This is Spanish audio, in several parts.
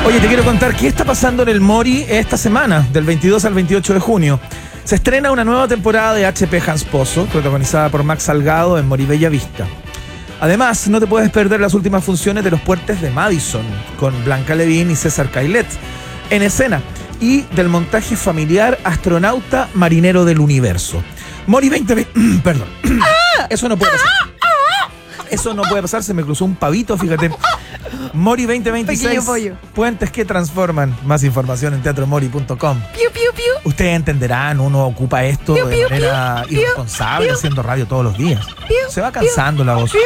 Oye, te quiero contar qué está pasando en el Mori esta semana, del 22 al 28 de junio. Se estrena una nueva temporada de HP Hans Pozo, protagonizada por Max Salgado en Mori Bella Vista. Además, no te puedes perder las últimas funciones de Los Puertes de Madison, con Blanca Levín y César Cailet en escena, y del montaje familiar Astronauta Marinero del Universo. Mori 2020... Perdón. Eso no puede pasar. Eso no puede pasar, se me cruzó un pavito, fíjate. Mori 2026. Puentes que transforman. Más información en teatromori.com. Piu, piu, piu. Ustedes entenderán, uno ocupa esto Piu, de piu, manera piu, irresponsable, piu. haciendo radio todos los días. Piu, Se va cansando la voz.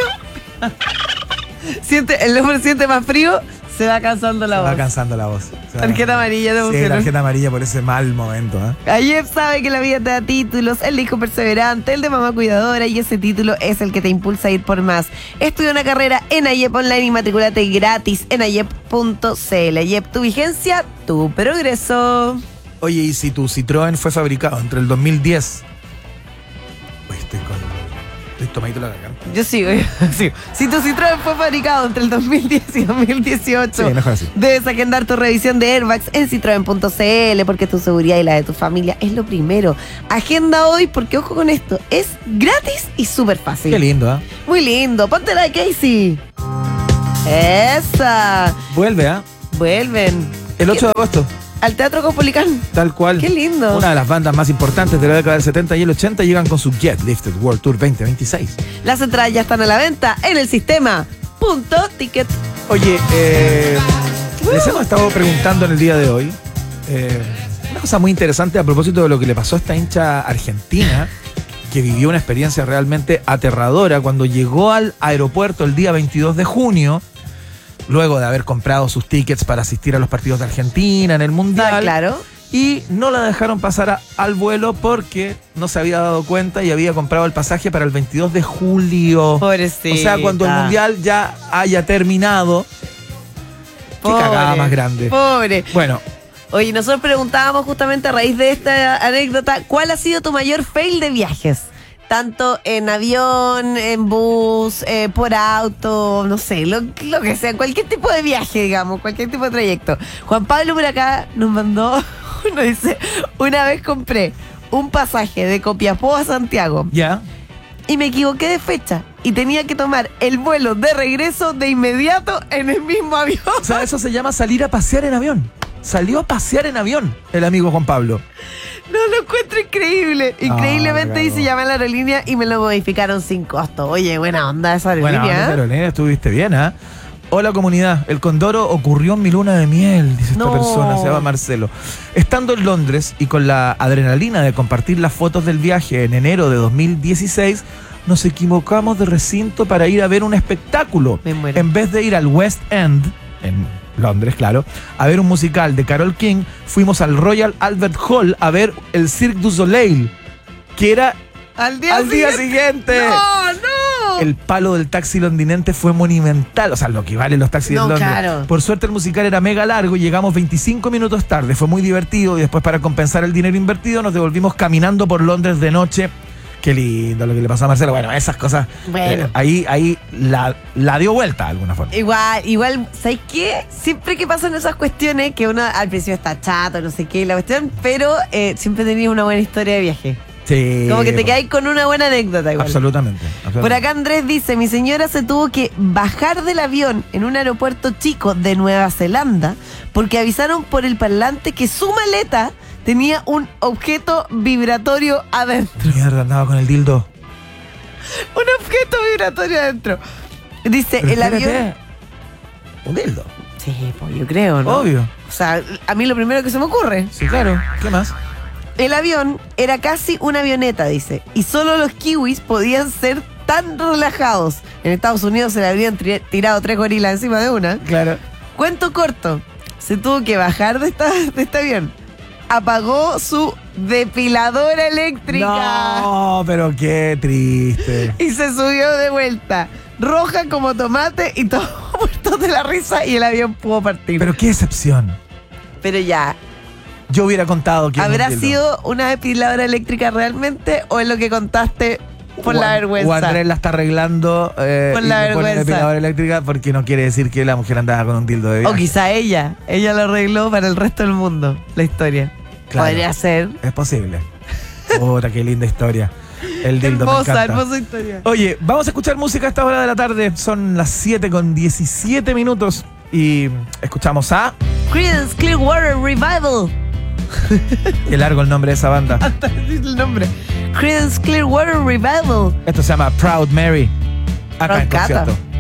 El hombre siente más frío, se va cansando la Se voz. va cansando la voz. Tarjeta amarilla de Sí, pusieron. tarjeta amarilla por ese mal momento. Ayep sabe que la vida te da títulos, el de hijo perseverante, el de mamá cuidadora, y ese título es el que te impulsa a ir por más. Estudia una carrera en Ayep Online y matricúlate gratis en ayep.cl. Ayep, tu vigencia, tu progreso. Oye, y si tu Citroën fue fabricado entre el 2010... Oye, estoy tomadito la garganta. Yo sigo. Si tu Citroën fue fabricado entre el 2010 y 2018, Sí, mejor así. debes agendar tu revisión de airbags en citroen.cl, porque tu seguridad y la de tu familia es lo primero. Agenda hoy porque, ojo con esto, es gratis y súper fácil. Qué lindo, Muy lindo. Ponte la de Casey. Esa. Vuelve, Vuelven El 8 de agosto, al Teatro Caupolicán. tal cual. Qué lindo. Una de las bandas más importantes de la década del 70 y el 80 llegan con su Jet Lifted World Tour 2026. Las entradas ya están a la venta en el sistema .ticket. Oye, les hemos estado preguntando en el día de hoy una cosa muy interesante a propósito de lo que le pasó a esta hincha argentina, que vivió una experiencia realmente aterradora cuando llegó al aeropuerto el día 22 de junio, luego de haber comprado sus tickets para asistir a los partidos de Argentina en el Mundial. Ah, claro. Y no la dejaron pasar al vuelo porque no se había dado cuenta y había comprado el pasaje para el 22 de julio. Pobrecita. O sea, cuando el Mundial ya haya terminado. Qué cagada más grande. Pobre. Bueno, Oye, nosotros preguntábamos justamente a raíz de esta anécdota, ¿cuál ha sido tu mayor fail de viajes? Tanto en avión, en bus, por auto, no sé, lo que sea, cualquier tipo de viaje, digamos, cualquier tipo de trayecto. Juan Pablo por acá nos mandó, nos dice, una vez compré un pasaje de Copiapó a Santiago ya. y me equivoqué de fecha y tenía que tomar el vuelo de regreso de inmediato en el mismo avión. O sea, eso se llama salir a pasear en avión. Salió a pasear en avión el amigo Juan Pablo. No, lo encuentro increíble. Increíblemente claro. dice, llamé a la aerolínea y me lo modificaron sin costo. Oye, buena onda esa Bueno, aerolínea. Carolina, estuviste bien, ¿ah? Hola comunidad, el Condoro ocurrió en mi luna de miel, dice esta No. persona, se llama Marcelo. Estando en Londres y con la adrenalina de compartir las fotos del viaje en enero de 2016, nos equivocamos de recinto para ir a ver un espectáculo. Me muero. En vez de ir al West End, en Londres, claro, a ver un musical de Carole King, fuimos al Royal Albert Hall a ver el Cirque du Soleil, que era Al día siguiente. ¡No, no! El palo del taxi londinense fue monumental, o sea, lo que valen los taxis No, en Londres. claro. Por suerte el musical era mega largo y llegamos 25 minutos tarde, fue muy divertido y después para compensar el dinero invertido nos devolvimos caminando por Londres de noche. Qué lindo lo que le pasó a Marcelo. Bueno, esas cosas, Bueno. ahí la dio vuelta de alguna forma. Igual, ¿sabes qué? Siempre que pasan esas cuestiones, que uno al principio está chato, no sé qué, la cuestión, pero siempre tenías una buena historia de viaje. Sí. Como que te quedáis con una buena anécdota igual. Absolutamente. Por acá Andrés dice, mi señora se tuvo que bajar del avión en un aeropuerto chico de Nueva Zelanda porque avisaron por el parlante que su maleta tenía un objeto vibratorio adentro. Mierda, andaba con el dildo. Un objeto vibratorio adentro. Dice, Pero el espérate, avión... un dildo. Sí, pues yo creo, ¿no? Obvio. O sea, a mí lo primero que se me ocurre. Sí, claro. ¿Qué más? El avión era casi una avioneta, dice, y solo los kiwis podían ser tan relajados. En Estados Unidos se le habrían tirado 3 gorilas encima de una. Claro. Cuento corto, se tuvo que bajar de este avión. Apagó su depiladora eléctrica. No, pero qué triste. Y se subió de vuelta. Roja como tomate y todo muerto de la risa y el avión pudo partir. Pero qué excepción. Pero ya, Yo hubiera contado que ¿habrá un dildo. sido una depiladora eléctrica realmente o es lo que contaste Por la vergüenza. O Andrés la está arreglando Por y la le pone vergüenza. depiladora eléctrica porque no quiere decir que la mujer andaba con un dildo de viaje. O quizá ella lo arregló para el resto del mundo, la historia. Claro. Podría ser. Es posible. Puta, qué linda historia. El dildo me encanta. Hermosa historia. Oye, vamos a escuchar música a esta hora de la tarde. Son las 7:17 y escuchamos a... Creedence Clearwater Revival. Qué largo el nombre de esa banda. Hasta decir el nombre. Creedence Clearwater Revival. Esto se llama Proud Mary. Acá en Roncata. concierto.